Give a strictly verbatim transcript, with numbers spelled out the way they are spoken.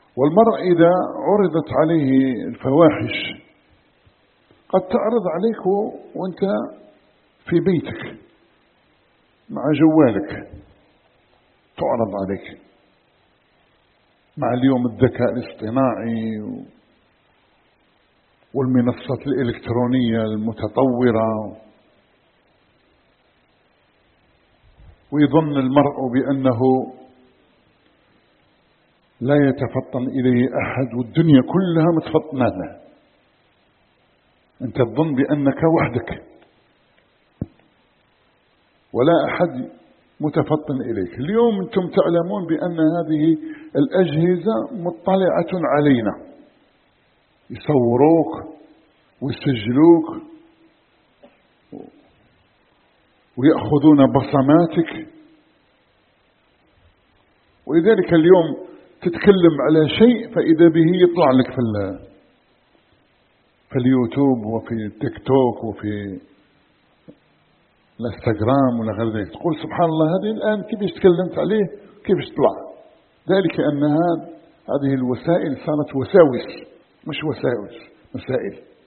والمرء إذا عرضت عليه الفواحش قد تعرض عليك وأنت في بيتك مع جوالك، تعرض عليك مع اليوم الذكاء الاصطناعي والمنصات الإلكترونية المتطورة، ويظن المرء بأنه لا يتفطن إليه أحد والدنيا كلها متفطنة له، أنت تظن بأنك وحدك ولا أحد متفطن إليك. اليوم أنتم تعلمون بأن هذه الأجهزة مطلعة علينا، يصوروك ويسجلوك ويأخذون بصماتك، ولذلك اليوم تتكلم على شيء فإذا به يطلع لك في في اليوتيوب وفي التيك توك وفي الانستغرام ولا غير ذلك، تقول سبحان الله هذه الآن كيف تكلمت عليه كيف تطلع. ذلك أن هذه الوسائل صارت وساوس مش وساوس، مسائل.